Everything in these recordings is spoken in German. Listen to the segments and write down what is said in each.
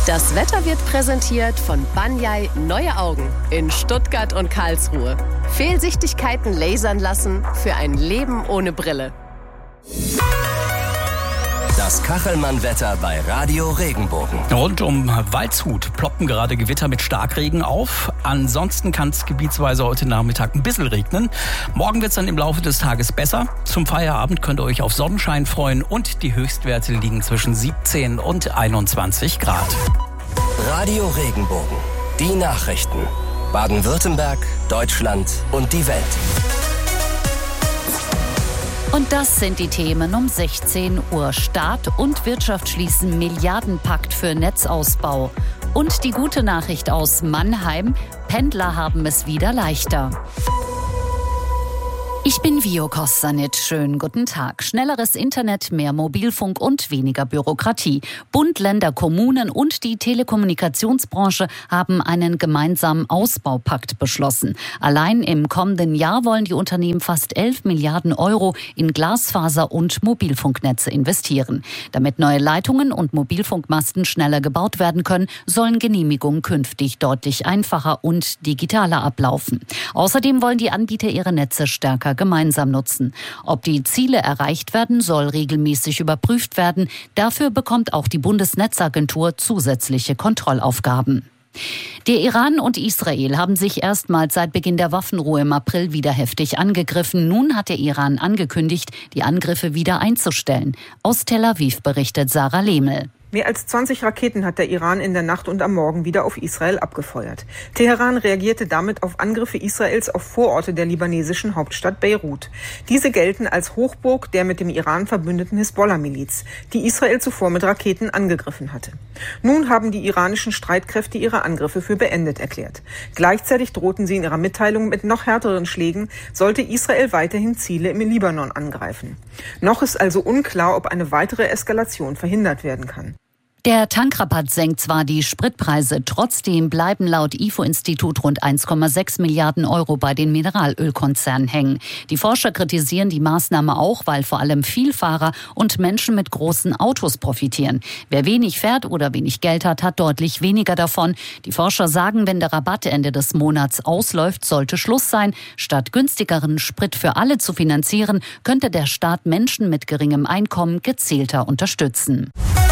Das Wetter wird präsentiert von Banyai Neue Augen in Stuttgart und Karlsruhe. Fehlsichtigkeiten lasern lassen für ein Leben ohne Brille. Das Kachelmann-Wetter bei Radio Regenbogen. Rund um Waldshut ploppen gerade Gewitter mit Starkregen auf. Ansonsten kann es gebietsweise heute Nachmittag ein bisschen regnen. Morgen wird es dann im Laufe des Tages besser. Zum Feierabend könnt ihr euch auf Sonnenschein freuen und die Höchstwerte liegen zwischen 17 und 21 Grad. Radio Regenbogen. Die Nachrichten. Baden-Württemberg, Deutschland und die Welt. Und das sind die Themen um 16 Uhr. Staat und Wirtschaft schließen Milliardenpakt für Netzausbau. Und die gute Nachricht aus Mannheim: Pendler haben es wieder leichter. Ich bin Vio Kostanic. Schönen guten Tag. Schnelleres Internet, mehr Mobilfunk und weniger Bürokratie. Bund, Länder, Kommunen und die Telekommunikationsbranche haben einen gemeinsamen Ausbaupakt beschlossen. Allein im kommenden Jahr wollen die Unternehmen fast 11 Milliarden Euro in Glasfaser- und Mobilfunknetze investieren. Damit neue Leitungen und Mobilfunkmasten schneller gebaut werden können, sollen Genehmigungen künftig deutlich einfacher und digitaler ablaufen. Außerdem wollen die Anbieter ihre Netze stärker gemeinsam nutzen. Ob die Ziele erreicht werden, soll regelmäßig überprüft werden. Dafür bekommt auch die Bundesnetzagentur zusätzliche Kontrollaufgaben. Der Iran und Israel haben sich erstmals seit Beginn der Waffenruhe im April wieder heftig angegriffen. Nun hat der Iran angekündigt, die Angriffe wieder einzustellen. Aus Tel Aviv berichtet Sarah Lehmel. Mehr als 20 Raketen hat der Iran in der Nacht und am Morgen wieder auf Israel abgefeuert. Teheran reagierte damit auf Angriffe Israels auf Vororte der libanesischen Hauptstadt Beirut. Diese gelten als Hochburg der mit dem Iran verbündeten Hisbollah-Miliz, die Israel zuvor mit Raketen angegriffen hatte. Nun haben die iranischen Streitkräfte ihre Angriffe für beendet erklärt. Gleichzeitig drohten sie in ihrer Mitteilung mit noch härteren Schlägen, sollte Israel weiterhin Ziele im Libanon angreifen. Noch ist also unklar, ob eine weitere Eskalation verhindert werden kann. Der Tankrabatt senkt zwar die Spritpreise, trotzdem bleiben laut IFO-Institut rund 1,6 Milliarden Euro bei den Mineralölkonzernen hängen. Die Forscher kritisieren die Maßnahme auch, weil vor allem Vielfahrer und Menschen mit großen Autos profitieren. Wer wenig fährt oder wenig Geld hat, hat deutlich weniger davon. Die Forscher sagen, wenn der Rabatt Ende des Monats ausläuft, sollte Schluss sein. Statt günstigeren Sprit für alle zu finanzieren, könnte der Staat Menschen mit geringem Einkommen gezielter unterstützen.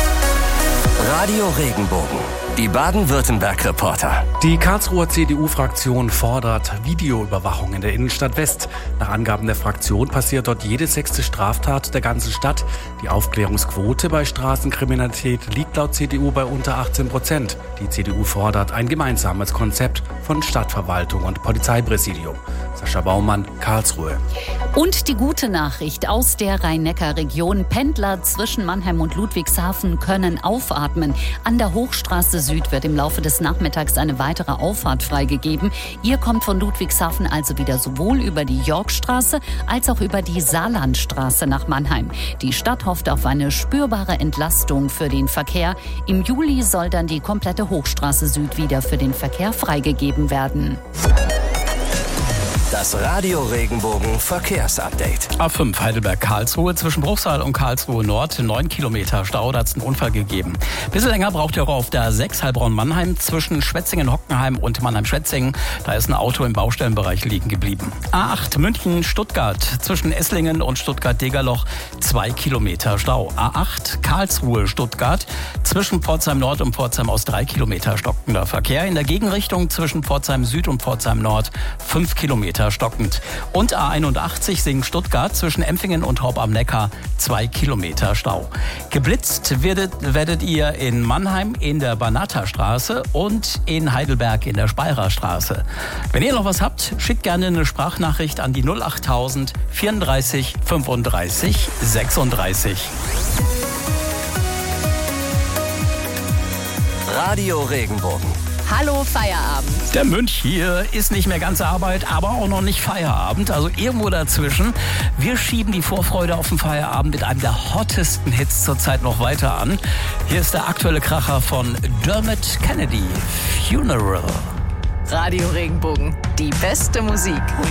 Radio Regenbogen. Die Baden-Württemberg-Reporter. Die Karlsruher CDU-Fraktion fordert Videoüberwachung in der Innenstadt West. Nach Angaben der Fraktion passiert dort jede 6. Straftat der ganzen Stadt. Die Aufklärungsquote bei Straßenkriminalität liegt laut CDU bei unter 18%. Die CDU fordert ein gemeinsames Konzept von Stadtverwaltung und Polizeipräsidium. Sascha Baumann, Karlsruhe. Und die gute Nachricht aus der Rhein-Neckar-Region: Pendler zwischen Mannheim und Ludwigshafen können aufatmen. An der Hochstraße Süd wird im Laufe des Nachmittags eine weitere Auffahrt freigegeben. Ihr kommt von Ludwigshafen also wieder sowohl über die Yorkstraße als auch über die Saarlandstraße nach Mannheim. Die Stadt hofft auf eine spürbare Entlastung für den Verkehr. Im Juli soll dann die komplette Hochstraße Süd wieder für den Verkehr freigegeben werden. Das Radio Regenbogen Verkehrsupdate. A5 Heidelberg-Karlsruhe zwischen Bruchsal und Karlsruhe Nord 9 Kilometer Stau, da hat es einen Unfall gegeben. Bisschen länger braucht ihr auch auf der 6 Heilbronn-Mannheim zwischen Schwetzingen-Hockenheim und Mannheim-Schwetzingen. Da ist ein Auto im Baustellenbereich liegen geblieben. A8 München-Stuttgart zwischen Esslingen und Stuttgart-Degerloch 2 Kilometer Stau. A8 Karlsruhe-Stuttgart zwischen Pforzheim Nord und Pforzheim Ost 3 Kilometer stockender Verkehr. In der Gegenrichtung zwischen Pforzheim Süd und Pforzheim Nord 5 Kilometer stockend. Und A81 Singen-Stuttgart zwischen Empfingen und Horb am Neckar 2 Kilometer Stau. Geblitzt werdet ihr in Mannheim in der Banata-Straße und in Heidelberg in der Speyerer Straße. Wenn ihr noch was habt, schickt gerne eine Sprachnachricht an die 08000 34 35 36. Radio Regenbogen. Hallo Feierabend. Der Münch hier ist nicht mehr ganze Arbeit, aber auch noch nicht Feierabend, also irgendwo dazwischen. Wir schieben die Vorfreude auf den Feierabend mit einem der hottesten Hits zurzeit noch weiter an. Hier ist der aktuelle Kracher von Dermot Kennedy, Funeral. Radio Regenbogen, die beste Musik.